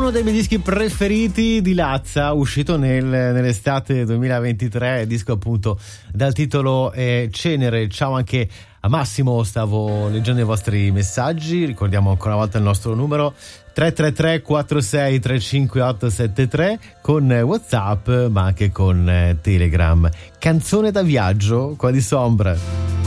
uno dei miei dischi preferiti di Lazza, uscito nell'estate 2023, disco appunto dal titolo Cenere. Ciao anche a Massimo, stavo leggendo i vostri messaggi, ricordiamo ancora una volta il nostro numero 333 46 35 873 con WhatsApp ma anche con Telegram. Canzone da viaggio qua di Sombra.